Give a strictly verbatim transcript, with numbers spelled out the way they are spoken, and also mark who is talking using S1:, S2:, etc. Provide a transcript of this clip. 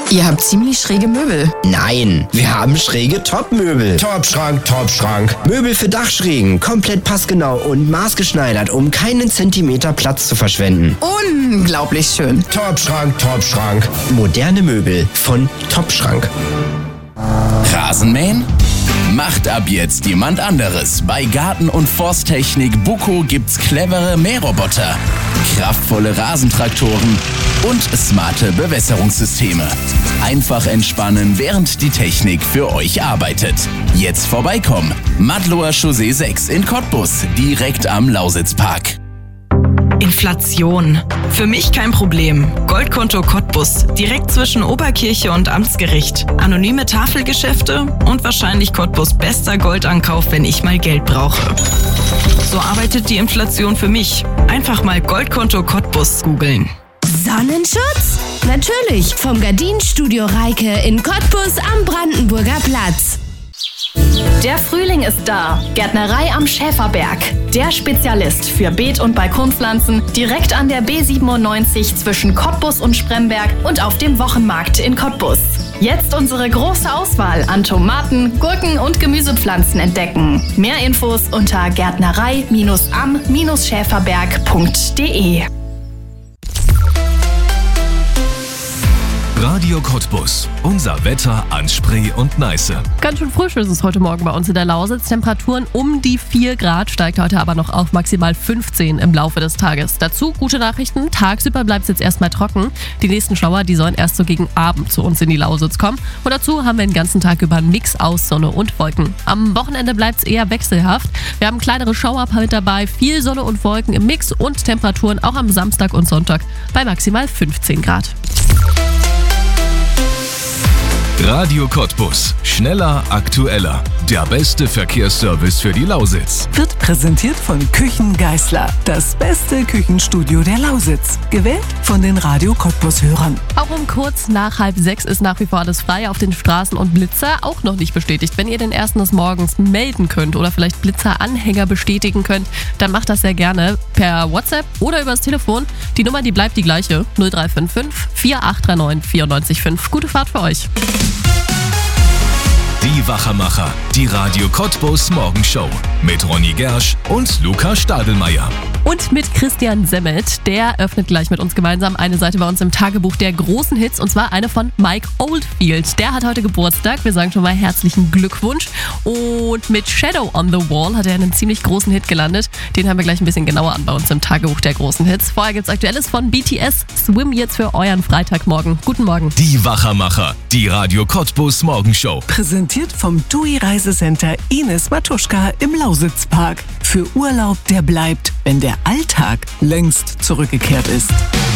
S1: Ihr habt ziemlich schräge Möbel.
S2: Nein, wir haben schräge Top-Möbel. Top-Schrank, Top-Schrank. Möbel für Dachschrägen, komplett passgenau und maßgeschneidert, um keinen Zentimeter Platz zu verschwenden.
S1: Unglaublich schön.
S2: Top-Schrank, Top-Schrank. Moderne Möbel von Top-Schrank.
S3: Rasenmähen? Macht ab jetzt jemand anderes. Bei Garten- und Forsttechnik Buco gibt's clevere Mähroboter, kraftvolle Rasentraktoren und smarte Bewässerungssysteme. Einfach entspannen, während die Technik für euch arbeitet. Jetzt vorbeikommen. Madloer Chaussee sechs in Cottbus, direkt am Lausitzpark.
S4: Inflation. Für mich kein Problem. Goldkonto Cottbus, direkt zwischen Oberkirche und Amtsgericht. Anonyme Tafelgeschäfte und wahrscheinlich Cottbus bester Goldankauf, wenn ich mal Geld brauche. So arbeitet die Inflation für mich. Einfach mal Goldkonto Cottbus googeln.
S5: Sonnenschutz? Natürlich, vom Gardinenstudio Reike in Cottbus am Brandenburger Platz.
S6: Der Frühling ist da. Gärtnerei am Schäferberg. Der Spezialist für Beet- und Balkonpflanzen direkt an der B siebenundneunzig zwischen Cottbus und Spremberg und auf dem Wochenmarkt in Cottbus. Jetzt unsere große Auswahl an Tomaten, Gurken und Gemüsepflanzen entdecken. Mehr Infos unter gärtnerei am schäferberg punkt de.
S7: Radio Cottbus. Unser Wetter an Spree und Neiße.
S8: Ganz schön frisch ist es heute Morgen bei uns in der Lausitz. Temperaturen um die vier Grad, steigt heute aber noch auf maximal fünfzehn im Laufe des Tages. Dazu gute Nachrichten, tagsüber bleibt es jetzt erstmal trocken. Die nächsten Schauer, die sollen erst so gegen Abend zu uns in die Lausitz kommen. Und dazu haben wir den ganzen Tag über einen Mix aus Sonne und Wolken. Am Wochenende bleibt es eher wechselhaft. Wir haben kleinere Schauer mit dabei, viel Sonne und Wolken im Mix und Temperaturen auch am Samstag und Sonntag bei maximal fünfzehn Grad.
S7: Radio Cottbus. Schneller, aktueller. Der beste Verkehrsservice für die Lausitz.
S9: Wird präsentiert von Küchen Geißler. Das beste Küchenstudio der Lausitz. Gewählt von den Radio Cottbus-Hörern.
S8: Auch um kurz nach halb sechs ist nach wie vor alles frei auf den Straßen und Blitzer auch noch nicht bestätigt. Wenn ihr den ersten des Morgens melden könnt oder vielleicht Blitzer-Anhänger bestätigen könnt, dann macht das sehr gerne per WhatsApp oder übers Telefon. Die Nummer, die bleibt die gleiche. null drei fünf fünf, vier acht drei neun, vier neun fünf. Gute Fahrt für euch.
S7: Die Wachermacher, die Radio Cottbus Morgenshow mit Ronny Gersch und Luca Stadelmeier.
S8: Und mit Christian Semmelt, der öffnet gleich mit uns gemeinsam eine Seite bei uns im Tagebuch der großen Hits, und zwar eine von Mike Oldfield. Der hat heute Geburtstag, wir sagen schon mal herzlichen Glückwunsch. Und mit Shadow on the Wall hat er einen ziemlich großen Hit gelandet. Den haben wir gleich ein bisschen genauer an bei uns im Tagebuch der großen Hits. Vorher gibt's Aktuelles von B T S, Swim jetzt für euren Freitagmorgen. Guten Morgen.
S7: Die Wachermacher, die Radio Cottbus Morgenshow.
S9: Präsentiert vom T U I Reisecenter Ines Matuschka im Lausitzpark. Für Urlaub, der bleibt, wenn der Alltag längst zurückgekehrt ist.